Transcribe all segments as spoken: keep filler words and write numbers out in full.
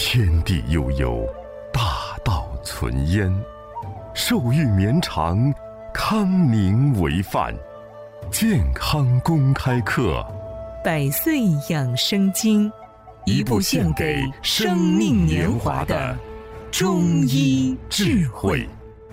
天地悠悠，大道存焉。寿欲绵长，康宁为范。健康公开课， 百岁养生经，一部献给生命年华的中医智慧。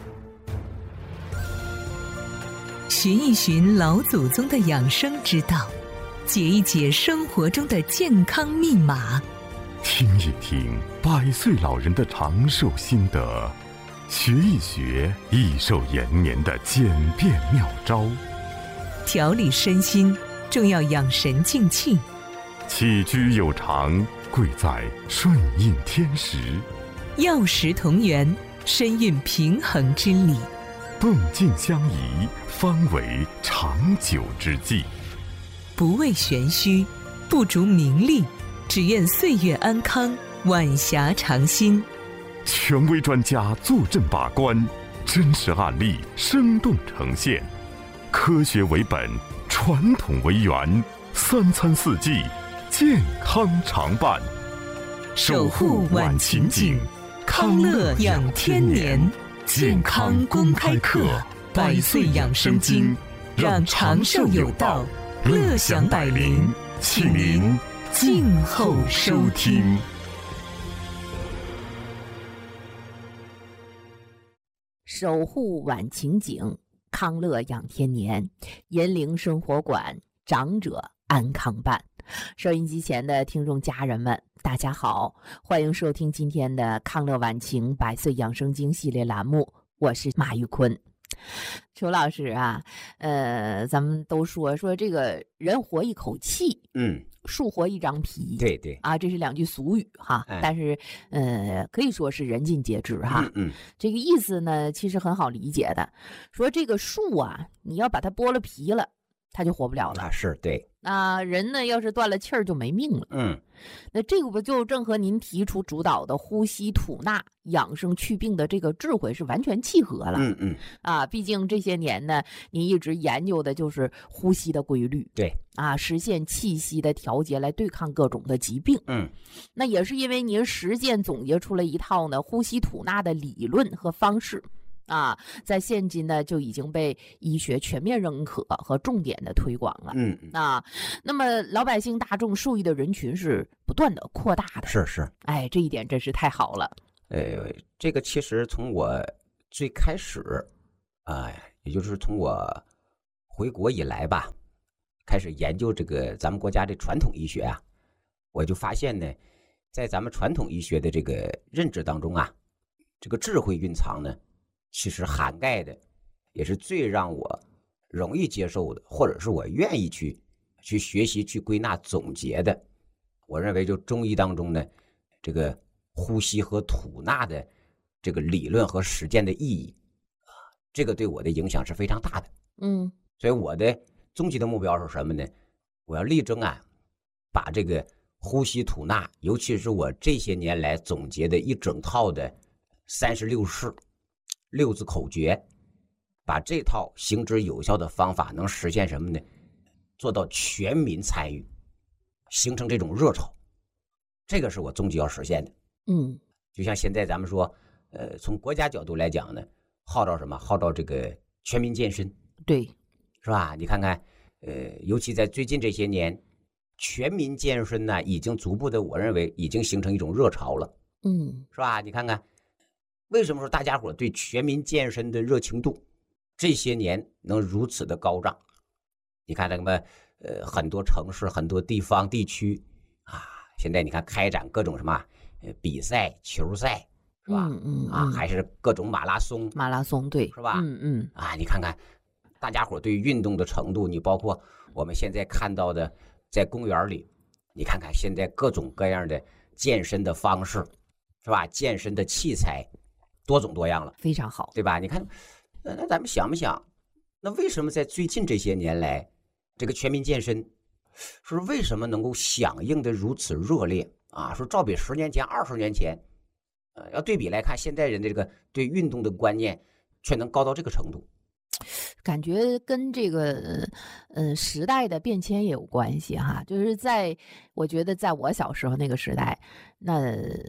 寻一寻老祖宗的养生之道，解一解生活中的健康密码， 听一听百岁老人的长寿心得，学一学益寿延年的简便妙招。 调理身心，重要养神静气。 起居有常，贵在顺应天时。 药食同源，身蕴平衡之理。 动静相宜，方为长久之计。 不为玄虚，不逐名利，只愿岁月安康，晚霞长新。 权威专家坐镇把关，真实案例生动呈现，科学为本，传统为源，三餐四季，健康常伴。 守护晚晴景，康乐养天年。健康公开课，百岁养生经，让长寿有道，乐享百龄，请您静候收听。 守护晚晴景，康乐养天年，银陵生活馆，长者安康伴。收音机前的听众家人们，大家好，欢迎收听今天的康乐晚晴百岁养生经系列栏目，我是马玉坤。裘老师啊，呃，咱们都说说这个人活一口气， 嗯， 树活一张皮， 对对啊，这是两句俗语哈，哎、但是呃，可以说是人尽皆知哈。 嗯, 嗯， 这个意思呢，其实很好理解的，说这个树啊，你要把它剥了皮了，它就活不了了。 啊，是对。 啊，人呢要是断了气儿就没命了。 嗯， 那这个不就正和您提出主导的呼吸吐纳养生祛病的这个智慧是完全契合了。 嗯嗯， 啊，毕竟这些年呢，您一直研究的就是呼吸的规律。 对， 啊，实现气息的调节来对抗各种的疾病。 嗯， 那也是因为您实践总结出了一套呢呼吸吐纳的理论和方式。啊，在现今呢就已经被医学全面认可和重点的推广了。 嗯啊，那么老百姓大众受益的人群是不断的扩大的。 是是， 哎，这一点真是太好了。 呃，这个其实从我最开始，啊、呃，也就是从我回国以来吧，开始研究这个咱们国家的传统医学啊，我就发现呢，在咱们传统医学的这个认知当中啊，这个智慧蕴藏呢。其实涵盖的也是最让我容易接受的，或者是我愿意去去学习去归纳总结的。我认为就中医当中呢，这个呼吸和吐纳的这个理论和实践的意义啊，这个对我的影响是非常大的。 嗯， 所以我的终极的目标是什么呢？我要力争啊，把这个呼吸吐纳，尤其是我这些年来总结的一整套的三十六式。六字口诀，把这套行之有效的方法能实现什么呢？做到全民参与，形成这种热潮，这个是我终极要实现的。 嗯， 就像现在咱们说，呃，从国家角度来讲呢，号召什么？号召这个全民健身， 对， 是吧？你看看，呃，尤其在最近这些年，全民健身呢，已经逐步的，我认为已经形成一种热潮了。 嗯， 是吧？你看看。为什么说大家伙对全民健身的热情度这些年能如此的高涨？你看那个呃很多城市、很多地方地区啊，现在你看开展各种什么呃比赛、球赛，是吧？ 嗯嗯啊，还是各种马拉松， 马拉松对， 是吧？ 嗯嗯啊，你看看大家伙对运动的程度，你包括我们现在看到的在公园里，你看看现在各种各样的健身的方式，是吧？健身的器材。多种多样了， 非常好， 对吧？你看，那咱们想不想，那为什么在最近这些年来，这个全民健身，是为什么能够响应的如此热烈啊？说照比十年前、二十年前，呃，要对比来看，现代人的这个对运动的观念，却能高到这个程度。 感觉跟这个呃时代的变迁也有关系哈。就是在我觉得在我小时候那个时代，那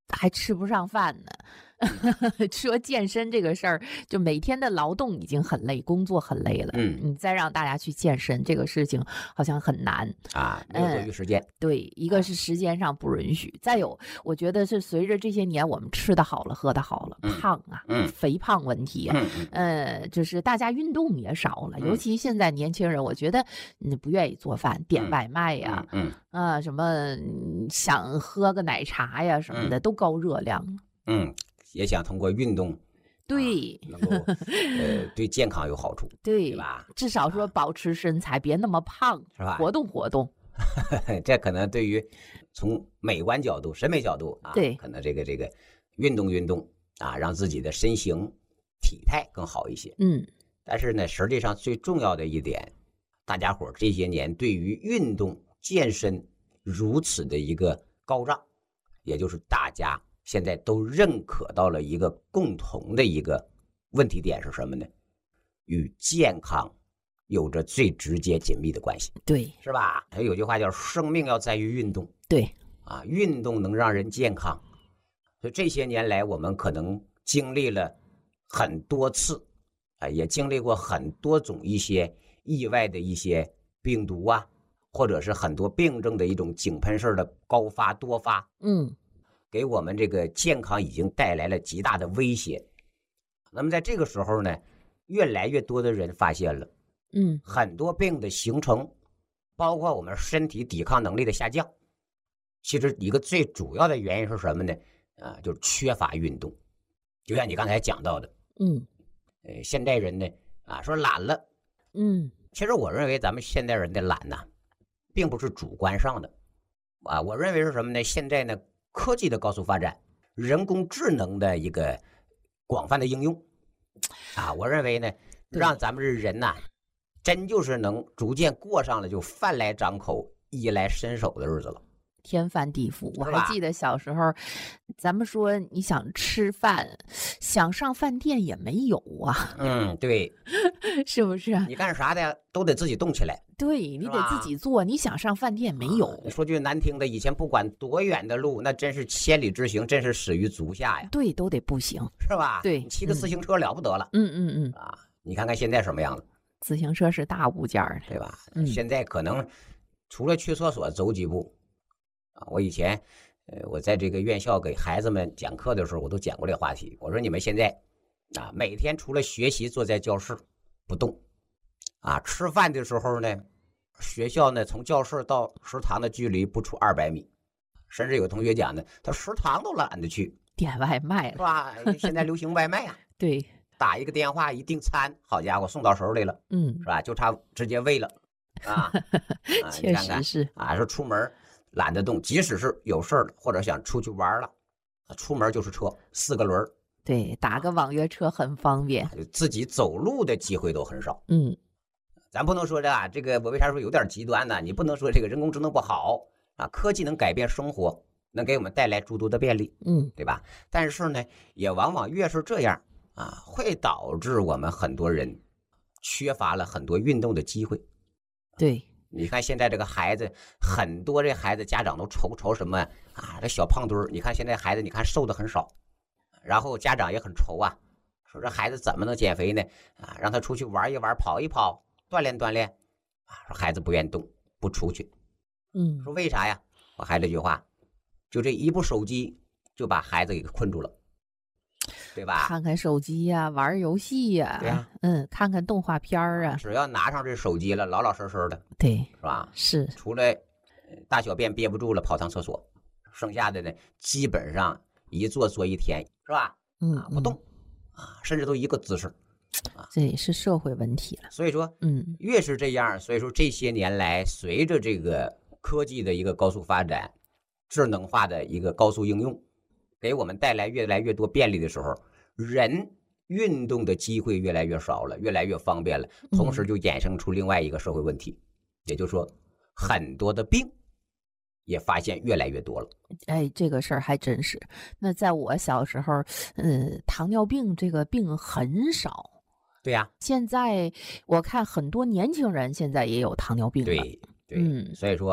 还吃不上饭呢。说健身这个事儿，就每天的劳动已经很累，工作很累了。 嗯， 你再让大家去健身，这个事情好像很难啊，没有多余时间。 嗯、对，一个是时间上不允许，再有，我觉得是随着这些年我们吃的好了，喝的好了， 嗯、 胖啊， 嗯， 肥胖问题啊， 嗯， 呃，就是大家运动也少了， 嗯、 尤其现在年轻人，我觉得你不愿意做饭，点外卖呀， 嗯， 嗯啊，什么想喝个奶茶呀什么的， 嗯、 都高热量， 嗯。也想通过运动， 对， 啊、能够呃对健康有好处， 对, 对吧？ 至少说保持身材，啊、别那么胖， 是吧？ 活动活动， 这可能对于从美观角度、审美角度啊， 对， 可能这个这个运动运动啊，让自己的身形体态更好一些。 嗯， 但是呢，实际上最重要的一点，大家伙这些年对于运动健身如此的一个高涨，也就是大家现在都认可到了一个共同的一个问题点是什么呢？与健康有着最直接紧密的关系， 对， 是吧？还有句话叫生命要在于运动， 对啊，运动能让人健康。所以这些年来，我们可能经历了很多次，啊，也经历过很多种一些意外的一些病毒啊，或者是很多病症的一种井喷式的高发多发， 嗯。 给我们这个健康已经带来了极大的威胁。那么在这个时候呢，越来越多的人发现了， 嗯， 很多病的形成，包括我们身体抵抗能力的下降，其实一个最主要的原因是什么呢？啊，就是缺乏运动。就像你刚才讲到的， 嗯， 呃，现代人呢，啊，说懒了， 嗯， 其实我认为咱们现代人的懒呢，并不是主观上的，啊，我认为是什么呢？现在呢，科技的高速发展，人工智能的一个广泛的应用，啊，我认为呢，让咱们这人呐，真就是能逐渐过上了就饭来张口、衣来伸手的日子了。 天翻地覆。我还记得小时候，咱们说你想吃饭，想上饭店也没有啊。 嗯，对， 是不是？ 你干啥的都得自己动起来。 对，你得自己做。你想上饭店没有？ 啊、说句难听的，以前不管多远的路，那真是千里之行，真是始于足下呀。 对，都得步行， 是吧？ 对， 骑个自行车了不得了。 嗯嗯嗯啊，你看看现在什么样子？ 自行车是大物件儿， 对吧？ 嗯、 现在可能除了去厕所走几步。我以前，呃，我在这个院校给孩子们讲课的时候，我都讲过这个话题。我说你们现在，啊，每天除了学习坐在教室不动，啊，吃饭的时候呢，学校呢从教室到食堂的距离不出二百米，甚至有同学讲呢，他食堂都懒得去， 点外卖了， 是吧？现在流行外卖啊， 对， 打一个电话一订餐，好家伙，送到手里了， 嗯， 是吧？就差直接喂了，啊， 啊确实是啊，说出门。懒得动，即使是有事儿了，或者想出去玩了，出门就是车，四个轮， 对，打个网约车很方便， 自己走路的机会都很少。 嗯， 咱不能说这啊，这个我为啥说有点极端呢？你不能说这个人工智能不好啊，科技能改变生活，能给我们带来诸多的便利， 嗯， 对吧？但是呢，也往往越是这样啊，会导致我们很多人缺乏了很多运动的机会。 对。 你看现在这个孩子，很多这孩子家长都愁愁什么啊？这小胖墩儿，你看现在孩子，你看瘦的很少，然后家长也很愁啊，说这孩子怎么能减肥呢？啊，让他出去玩一玩，跑一跑，锻炼锻炼，啊，说孩子不愿动，不出去， 嗯， 说为啥呀？我还这句话，就这一部手机就把孩子给困住了。对吧？ 看看手机呀、啊，玩游戏呀、啊， 对啊， 嗯，看看动画片啊。 只要拿上这手机了，老老实实的， 对， 是吧？ 是。 除了大小便憋不住了，跑趟厕所，剩下的呢，基本上一坐坐一天，是吧？ 嗯， 啊，不动，啊，甚至都一个姿势， 啊，这也是社会问题了。 所以说， 嗯， 越是这样，所以说这些年来，随着这个科技的一个高速发展，智能化的一个高速应用，给我们带来越来越多便利的时候。人运动的机会越来越少了，越来越方便了，同时就衍生出另外一个社会问题，嗯、也就是说，很多的病也发现越来越多了。 哎，这个事儿还真是。那在我小时候，嗯，糖尿病这个病很少。 对呀、啊， 现在我看很多年轻人现在也有糖尿病了。 对对、嗯，所以说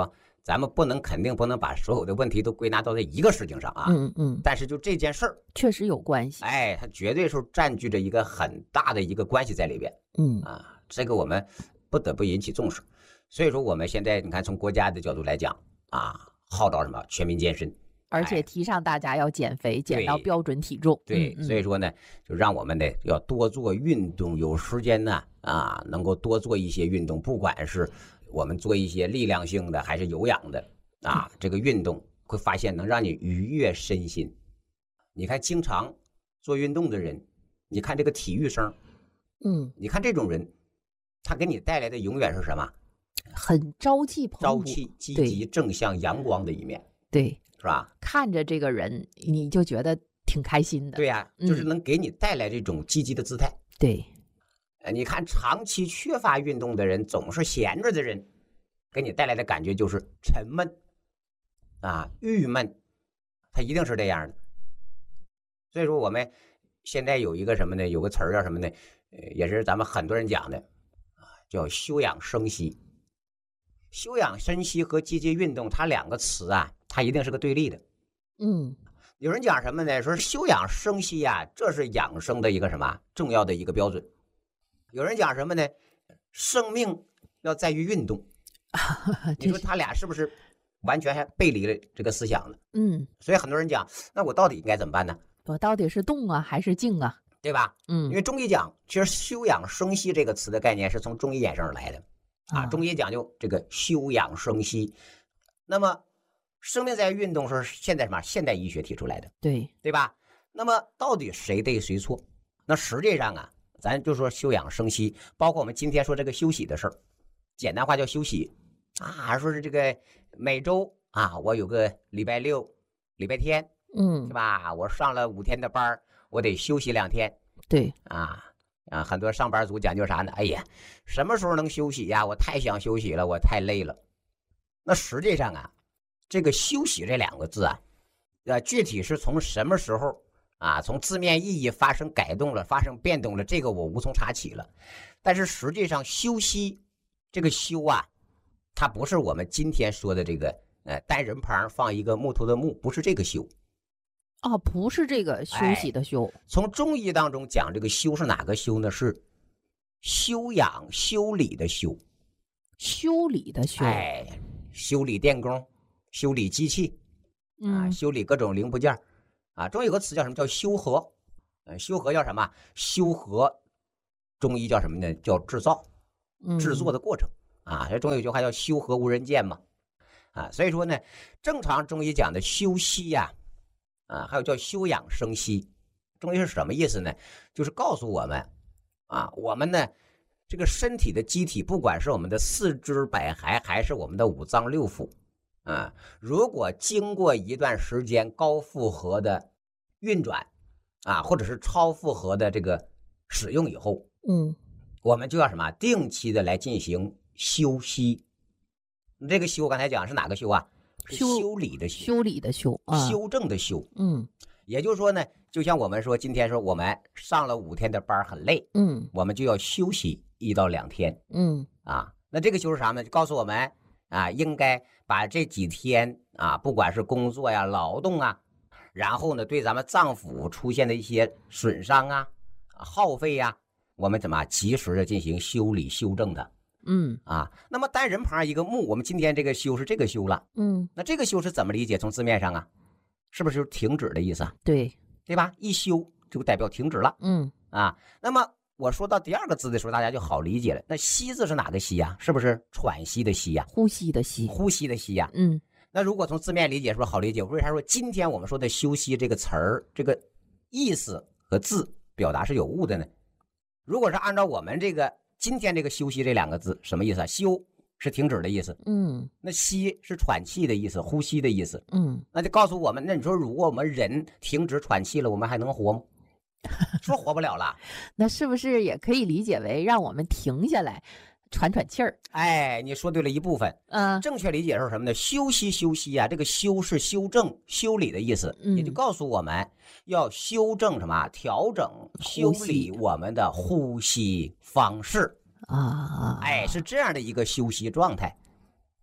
咱们不能肯定不能把所有的问题都归纳到这一个事情上啊。 嗯嗯。 但是就这件事儿， 确实有关系。 哎，它绝对是占据着一个很大的一个关系在里边。 嗯啊，这个我们不得不引起重视。所以说我们现在你看，从国家的角度来讲啊，号召什么全民健身， 而且提倡大家要减肥，减到标准体重。 对， 嗯、 所以说呢，就让我们呢要多做运动，有时间呢啊，能够多做一些运动，不管是我们做一些力量性的还是有氧的啊，这个运动会发现能让你愉悦身心。你看，经常做运动的人，你看这个体育生， 嗯， 你看这种人，他给你带来的永远是什么？ 很朝气蓬勃、 朝气、积极、正向、阳光的一面。 对。 是吧？ 看着这个人，你就觉得挺开心的。 对呀、啊，就是能给你带来这种积极的姿态。 嗯、对， 呃，你看长期缺乏运动的人，总是闲着的人，给你带来的感觉就是沉闷啊、郁闷，他一定是这样的。所以说，我们现在有一个什么呢？有个词儿叫什么呢？呃，也是咱们很多人讲的啊，叫休养生息。休养生息和积极运动，它两个词啊，它一定是个对立的。 嗯， 有人讲什么呢？说休养生息呀、啊，这是养生的一个什么重要的一个标准。有人讲什么呢？生命要在于运动。你说他俩是不是完全还背离了这个思想呢？ 嗯， 所以很多人讲，那我到底应该怎么办呢？ 我到底是动啊还是静啊？ 对吧？ 嗯， 因为中医讲，其实休养生息这个词的概念是从中医衍生而来的。啊，中医讲究这个休养生息，那么生命在运动是现在什么现代医学提出来的， 对对吧？那么到底谁对谁错？那实际上啊，咱就说休养生息，包括我们今天说这个休息的事儿，简单话叫休息啊，说是这个每周啊，我有个礼拜六、礼拜天， 嗯， 是吧？我上了五天的班，我得休息两天， 对啊。啊，很多上班族讲究啥呢？哎呀，什么时候能休息呀？我太想休息了，我太累了。那实际上啊，这个休息这两个字啊，呃，具体是从什么时候啊，从字面意义发生改动了，发生变动了，这个我无从查起了。但是实际上，休息这个休啊，它不是我们今天说的这个呃单人旁放一个木头的木，不是这个休。 哦，不是这个休息的休、 哎。从中医当中讲，这个休是哪个休呢？是修养、修理的修， 修理的修。 哎，修理电工、修理机器，啊， 嗯， 修理各种零部件，啊，中医有个词叫什么？叫修和。呃，修和叫什么？修和，中医叫什么呢？叫制造，制作的过程。嗯、啊，这中医有句话叫修和无人见嘛。啊，所以说呢，正常中医讲的休息呀、啊。啊，还有叫休养生息，中医是什么意思呢？就是告诉我们，啊，我们呢，这个身体的机体，不管是我们的四肢百骸，还是我们的五脏六腑，啊，如果经过一段时间高负荷的运转，啊，或者是超负荷的这个使用以后， 嗯， 我们就要什么？定期的来进行休息。这个休，我刚才讲是哪个休啊？是修理的修， 修理的修， 啊、修正的修。 嗯， 也就是说呢，就像我们说，今天说我们上了五天的班很累， 嗯， 我们就要休息一到两天， 嗯， 啊，那这个休是啥呢？就告诉我们啊，应该把这几天啊，不管是工作呀、劳动啊，然后呢，对咱们脏腑出现的一些损伤啊、耗费呀、啊，我们怎么及时的进行修理修正的。 嗯啊，那么单人旁一个木，我们今天这个休是这个休了， 嗯， 那这个休是怎么理解？从字面上啊，是不是就是停止的意思啊？ 对， 对吧？一休就代表停止了， 嗯啊，那么我说到第二个字的时候，大家就好理解了。那息字是哪个息呀？是不是喘息的息呀？ 呼吸的吸， 呼吸的吸呀？ 嗯， 那如果从字面理解，是不是好理解？为啥说今天我们说的休息这个词儿，这个意思和字表达是有误的呢？如果是按照我们这个。今天这个休息这两个字什么意思啊？休是停止的意思， 嗯， 那息是喘气的意思，呼吸的意思， 嗯， 那就告诉我们，那你说如果我们人停止喘气了，我们还能活吗？说活不了了。 那是不是也可以理解为让我们停下来喘喘气儿？ 哎，你说对了一部分。 嗯， 正确理解是什么呢？休息休息啊，这个休是修正、修理的意思， 嗯， 也就告诉我们要修正什么？调整、修理我们的呼吸方式啊。 哎，是这样的一个休息状态。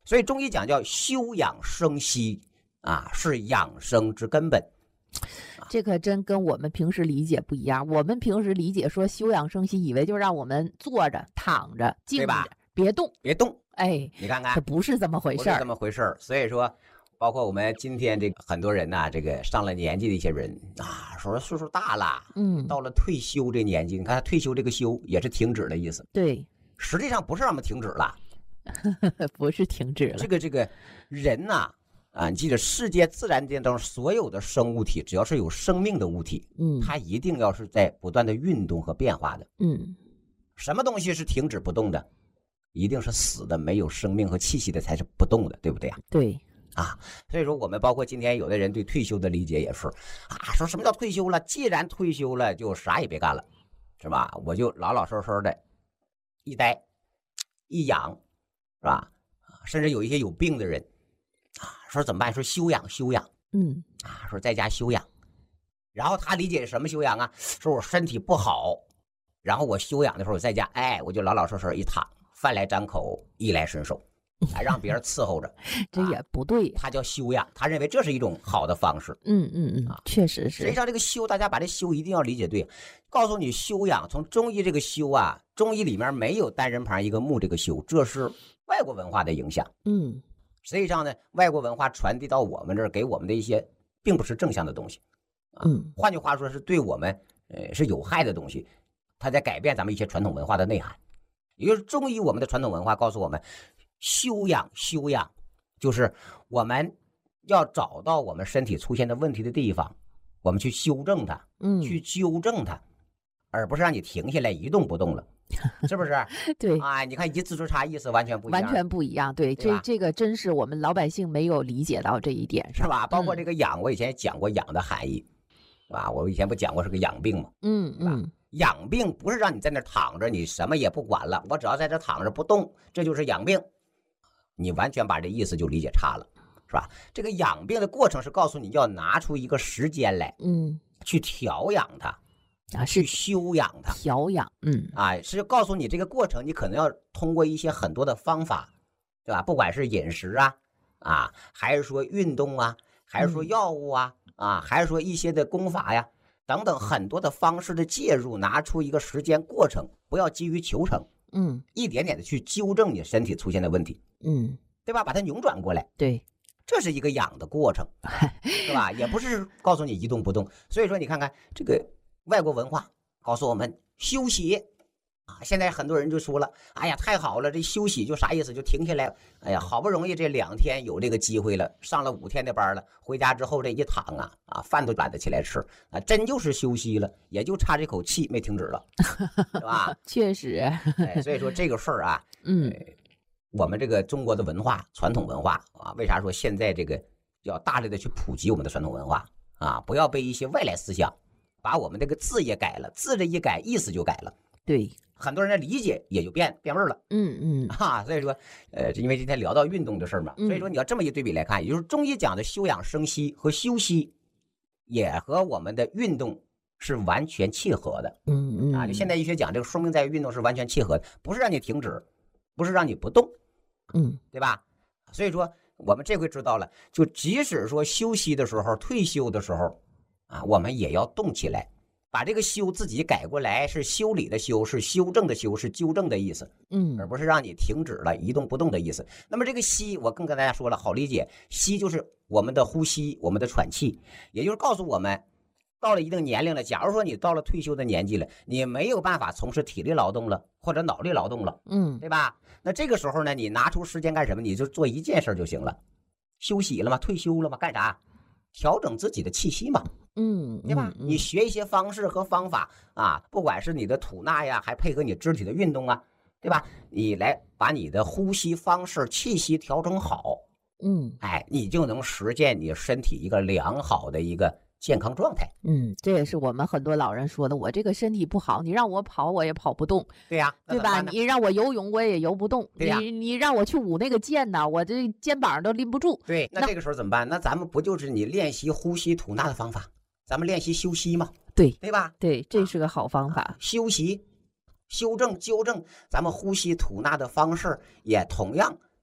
所以中医讲叫休养生息啊，是养生之根本。 这可真跟我们平时理解不一样。我们平时理解说休养生息，以为就让我们坐着、躺着、静着，别动， 别动。 哎， 你看看， 这不是这么回事儿， 不是这么回事儿。所以说，包括我们今天这个很多人呐、啊，这个上了年纪的一些人啊，说岁数大了， 嗯， 到了退休这年纪，你看退休这个休也是停止的意思。 对， 实际上不是让我们停止了， 不是停止了。 这个这个人呐、啊。啊，你记得世界自然界当中所有的生物体，只要是有生命的物体， 嗯， 它一定要是在不断的运动和变化的。 嗯， 什么东西是停止不动的？一定是死的，没有生命和气息的才是不动的，对不对啊？ 对， 啊，所以说我们包括今天有的人对退休的理解也是啊，说什么叫退休了？既然退休了，就啥也别干了，是吧？我就老老实实的，一待一养，是吧？甚至有一些有病的人。啊，说怎么办？说休养休养， 嗯， 啊，说在家休养，然后他理解什么休养啊？说我身体不好，然后我休养的时候我在家，哎，我就老老实实一躺，饭来张口，衣来伸手，还让别人伺候着， 这也不对、啊。 他叫休养，他认为这是一种好的方式。 嗯嗯嗯，确实是。 实际上这个休，大家把这休一定要理解对。告诉你休养，从中医这个休啊，中医里面没有单人旁一个木这个休，这是外国文化的影响。 嗯。 实际上呢，外国文化传递到我们这儿，给我们的一些并不是正向的东西，啊， 嗯， 换句话说是对我们呃是有害的东西，它在改变咱们一些传统文化的内涵。也就是中医我们的传统文化告诉我们，休养休养，就是我们要找到我们身体出现的问题的地方，我们去修正它， 嗯， 去纠正它，而不是让你停下来一动不动了。是不是？ 对啊，你看一字之差，意思完全不一样， 完全不一样。对， 对这这个真是我们老百姓没有理解到这一点， 是吧？包括这个养，嗯、我以前也讲过养的含义，是吧？我以前不讲过是个养病吗？ 嗯嗯， 养病不是让你在那躺着，你什么也不管了，我只要在这躺着不动，这就是养病。你完全把这意思就理解差了，是吧？这个养病的过程是告诉你要拿出一个时间来， 嗯， 去调养它。 啊，是去休养它， 调养，嗯， 啊，是告诉你这个过程，你可能要通过一些很多的方法，对吧？不管是饮食啊，啊，还是说运动啊，还是说药物啊，啊，还是说一些的功法呀，等等很多的方式的介入，拿出一个时间过程，不要急于求成， 嗯， 一点点的去纠正你身体出现的问题， 嗯， 对吧？把它扭转过来， 对， 这是一个养的过程，是吧？也不是告诉你一动不动，所以说你看看这个。外国文化告诉我们休息啊，现在很多人就说了，哎呀，太好了，这休息就啥意思？就停下来，哎呀，好不容易这两天有这个机会了，上了五天的班了，回家之后这一躺啊啊，饭都懒得起来吃啊，真就是休息了，也就差这口气没停止了，是吧？ 确实， 哎，所以说这个事儿啊， 嗯、 呃，我们这个中国的文化传统文化啊，为啥说现在这个要大力的去普及我们的传统文化啊，不要被一些外来思想。把我们这个字也改了，字这一改，意思就改了。 对， 很多人的理解也就变变味了。 嗯嗯， 哈，所以说，呃，因为今天聊到运动的事儿嘛，所以说你要这么一对比来看，也就是中医讲的休养生息和休息，也和我们的运动是完全契合的。 嗯嗯， 啊，就现代医学讲这个说明在于运动是完全契合的，不是让你停止，不是让你不动， 嗯， 对吧？所以说我们这回知道了，就即使说休息的时候、退休的时候。啊，我们也要动起来，把这个修自己改过来，是修理的修，是修正的修，是纠正的意思， 嗯， 而不是让你停止了一动不动的意思。那么这个息，我更跟大家说了，好理解，息就是我们的呼吸，我们的喘气，也就是告诉我们，到了一定年龄了，假如说你到了退休的年纪了，你没有办法从事体力劳动了，或者脑力劳动了， 嗯， 对吧？那这个时候呢，你拿出时间干什么？你就做一件事就行了，休息了嘛，退休了嘛，干啥？调整自己的气息嘛。 嗯， 对吧？你学一些方式和方法啊，不管是你的吐纳呀，还配合你肢体的运动啊，对吧？你来把你的呼吸方式、气息调整好， 嗯， 哎，你就能实现你身体一个良好的一个健康状态。 嗯，这也是我们很多老人说的，我这个身体不好，你让我跑我也跑不动， 对呀， 对吧？你让我游泳我也游不动， 对呀， 你你让我去舞那个剑呢，我这肩膀都拎不住。 对，那这个时候怎么办？那咱们不就是你练习呼吸吐纳的方法？咱们练习休息嘛， 对对吧？ 对，这是个好方法。 啊、休息、修正、纠正咱们呼吸吐纳的方式，也同样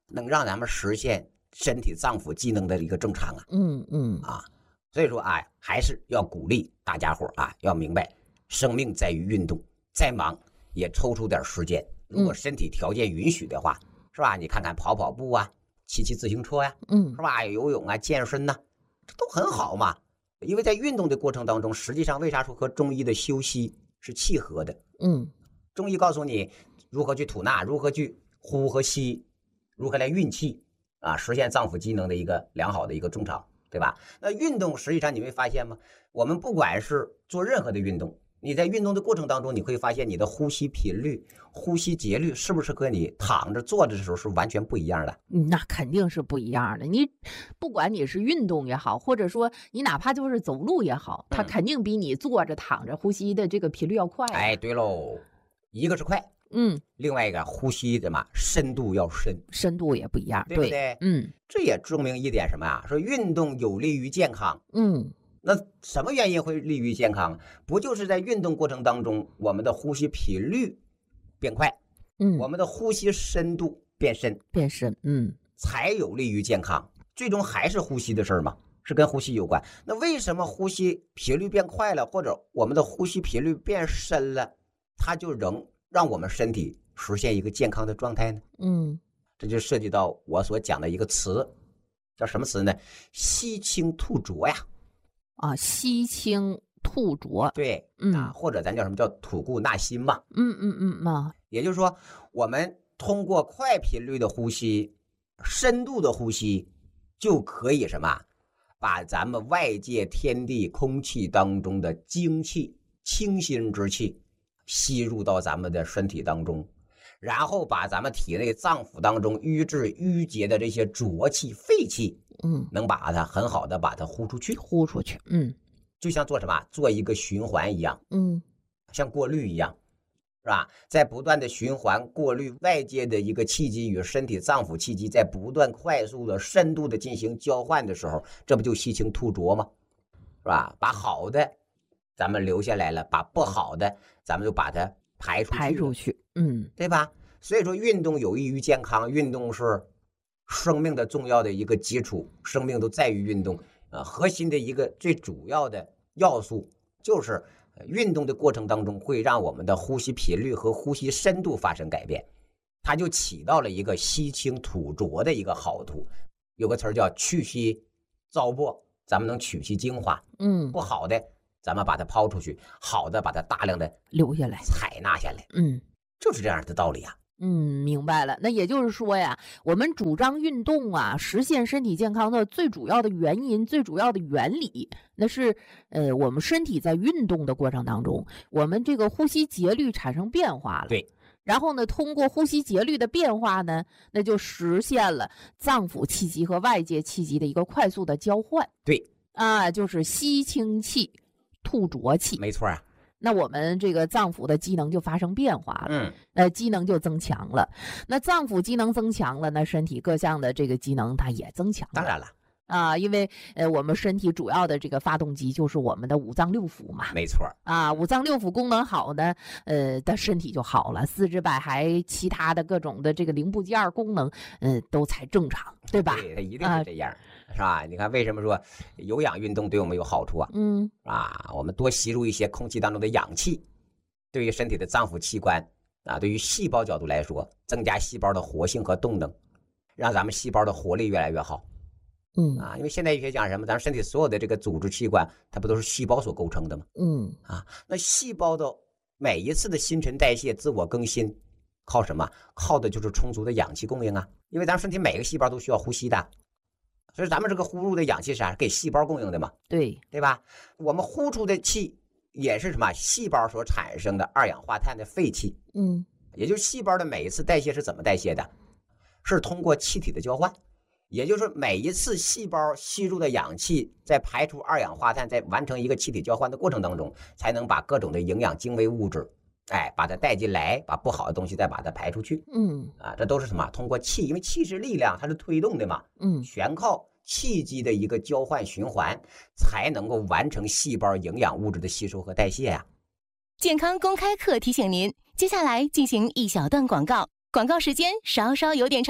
能让咱们实现身体脏腑机能的一个正常啊。 嗯嗯啊，所以说啊，还是要鼓励大家伙啊，要明白，生命在于运动，再忙也抽出点时间。如果身体条件允许的话，嗯、是吧？你看看跑跑步啊，骑骑自行车呀、啊， 嗯， 是吧？游泳啊，健身呐、啊，这都很好嘛。因为在运动的过程当中，实际上为啥说和中医的休息是契合的？ 嗯， 中医告诉你如何去吐纳，如何去呼和吸，如何来运气啊，实现脏腑机能的一个良好的一个正常，对吧？那运动实际上你会发现吗？我们不管是做任何的运动，你在运动的过程当中，你会发现你的呼吸频率、呼吸节律是不是和你躺着坐着的时候是完全不一样的？ 那肯定是不一样的。你不管你是运动也好，或者说你哪怕就是走路也好，它肯定比你坐着躺着呼吸的这个频率要快、啊。 哎，对喽，一个是快， 嗯， 另外一个呼吸的嘛深度要深， 深度也不一样， 对不对？ 嗯， 这也证明一点什么啊？说运动有利于健康。 嗯。 那什么原因会利于健康？不就是在运动过程当中，我们的呼吸频率变快， 嗯， 我们的呼吸深度变深， 变深，嗯， 才有利于健康。最终还是呼吸的事儿嘛，是跟呼吸有关。那为什么呼吸频率变快了，或者我们的呼吸频率变深了，它就能让我们身体实现一个健康的状态呢？ 嗯，这就涉及到我所讲的一个词，叫什么词呢？吸清吐浊呀。 啊，吸清吐浊， 对， 嗯啊，或者咱叫什么叫吐故纳新嘛， 嗯嗯嗯啊， 也就是说，我们通过快频率的呼吸、深度的呼吸，就可以什么，把咱们外界天地空气当中的精气、清新之气吸入到咱们的身体当中，然后把咱们体内脏腑当中瘀滞淤结的这些浊气、废气。 嗯， 能把它很好的把它呼出去， 呼出去，嗯， 就像做什么，做一个循环一样， 嗯， 像过滤一样，是吧？在不断的循环过滤外界的一个气机与身体脏腑气机在不断快速的深度的进行交换的时候，这不就吸清吐浊吗？是吧？把好的咱们留下来了，把不好的咱们就把它排出去， 排出去，嗯， 对吧？所以说运动有益于健康，运动是生命的重要的一个基础，生命都在于运动。呃，核心的一个最主要的要素就是，运动的过程当中会让我们的呼吸频率和呼吸深度发生改变，它就起到了一个吸清吐浊的一个好处。有个词儿叫去息糟粕，咱们能取其精华， 嗯， 不好的咱们把它抛出去，好的把它大量的留下来， 采纳下来， 嗯， 就是这样的道理啊。 嗯，明白了。那也就是说呀，我们主张运动啊，实现身体健康的最主要的原因、最主要的原理，那是呃，我们身体在运动的过程当中，我们这个呼吸节律产生变化了。 对。 然后呢，通过呼吸节律的变化呢，那就实现了脏腑气机和外界气机的一个快速的交换。 对。 啊，就是吸清气、吐浊气。 没错啊。 那我们这个脏腑的机能就发生变化了， 嗯， 呃，机能就增强了。那脏腑机能增强了，那身体各项的这个机能它也增强了。 当然了， 啊，因为呃，我们身体主要的这个发动机就是我们的五脏六腑嘛。 没错。 啊，五脏六腑功能好呢，呃，的身体就好了，四肢百骸其他的各种的这个零部件功能，嗯、呃，都才正常，对吧？ 对，它一定是这样。啊，是吧？你看为什么说有氧运动对我们有好处啊？ 嗯， 啊，我们多吸入一些空气当中的氧气，对于身体的脏腑器官啊，对于细胞角度来说，增加细胞的活性和动能，让咱们细胞的活力越来越好。 嗯啊，因为现代医学讲什么？咱们身体所有的这个组织器官，它不都是细胞所构成的吗？ 嗯啊，那细胞的每一次的新陈代谢、自我更新，靠什么？靠的就是充足的氧气供应啊。因为咱们身体每个细胞都需要呼吸的。所以咱们这个呼入的氧气是啥？给细胞供应的嘛？ 对， 对吧？我们呼出的气也是什么？细胞所产生的二氧化碳的废气。 嗯， 也就是细胞的每一次代谢是怎么代谢的？是通过气体的交换。也就是每一次细胞吸入的氧气，在排出二氧化碳，在完成一个气体交换的过程当中，才能把各种的营养精微物质，哎，把它带进来，把不好的东西再把它排出去。 嗯， 啊，这都是什么？通过气，因为气是力量，它是推动的嘛。 嗯， 全靠气机的一个交换循环，才能够完成细胞营养物质的吸收和代谢呀、啊。 健康公开课提醒您，接下来进行一小段广告，广告时间稍稍有点长哦。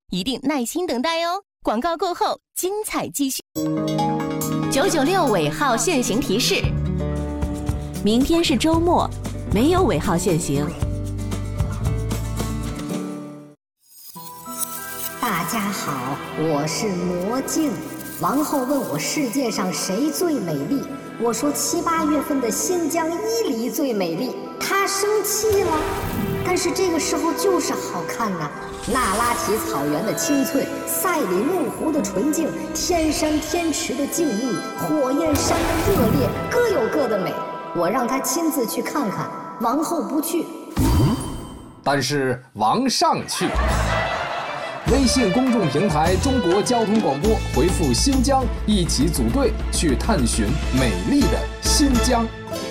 一定耐心等待哦。广告过后，精彩继续。 九九六尾号限行提示：明天是周末，没有尾号限行。 大家好，我是魔镜。王后问我世界上谁最美丽，我说七八月份的新疆伊犁最美丽。她生气了，但是这个时候就是好看呐、啊。那拉提草原的青翠，赛里木湖的纯净，天山天池的静谧，火焰山的热烈，各有各的美。我让她亲自去看看，王后不去。 嗯，但是王上去。微信公众平台中国交通广播回复新疆，一起组队去探寻美丽的新疆。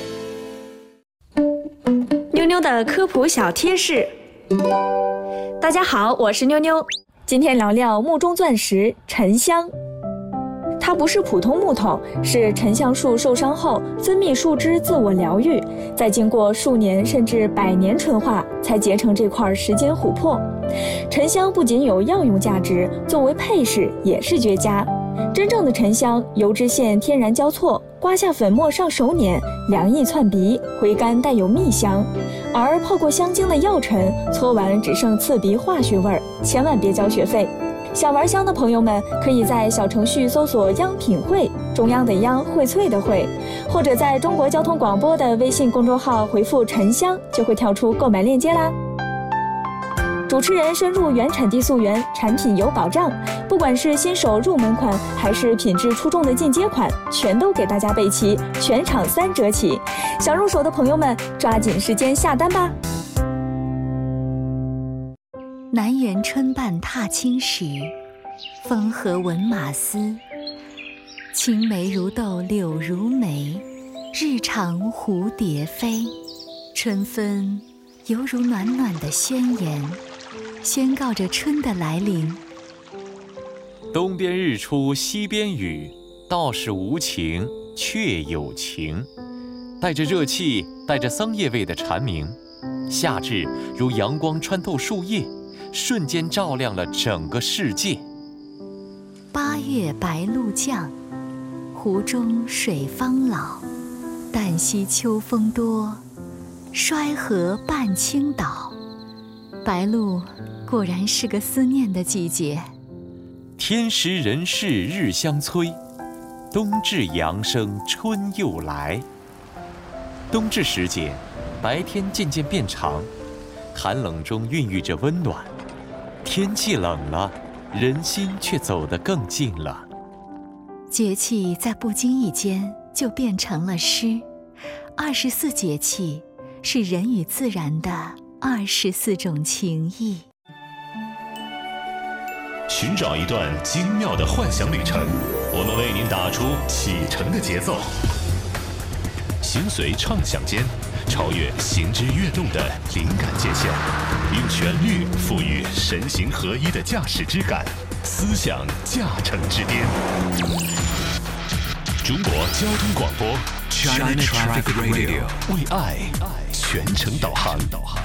妞妞的科普小贴士。大家好，我是妞妞，今天聊聊木中钻石沉香。它不是普通木头，是沉香树受伤后分泌树脂自我疗愈，再经过数年甚至百年纯化，才结成这块时间琥珀。沉香不仅有药用价值，作为配饰也是绝佳。真正的沉香油脂线天然交错，刮下粉末上手捻，凉意窜鼻，回甘带有蜜香。而泡过香精的药尘，搓完只剩刺鼻化学味儿，千万别交学费。想玩香的朋友们，可以在小程序搜索央品汇，中央的央，荟萃的荟，或者在中国交通广播的微信公众号回复沉香，就会跳出购买链接啦。主持人深入原产地溯源，产品有保障，不管是新手入门款，还是品质出众的进阶款，全都给大家备齐，全场三折起。想入手的朋友们，抓紧时间下单吧。 南园春半踏青时，风和闻马嘶。青梅如豆柳如眉，日长蝴蝶飞。春分犹如暖暖的宣言，宣告着春的来临。 东边日出西边雨，道是无晴却有晴。带着热气，带着桑叶味的蝉鸣，夏至如阳光穿透树叶，瞬间照亮了整个世界。 八月白露降，湖中水方老。旦夕秋风多，衰河半倾倒。白露果然是个思念的季节。 天时人事日相催，冬至阳生春又来。冬至时节，白天渐渐变长，寒冷中孕育着温暖。天气冷了，人心却走得更近了。 节气在不经意间就变成了诗。二十四节气是人与自然的二十四种情谊。 寻找一段精妙的幻想旅程，我们为您打出启程的节奏。心随畅想间，超越行之跃动的灵感界限，用旋律赋予神形合一的驾驶之感，思想驾乘之巅。中国交通广播 China Traffic Radio 为爱全程导航。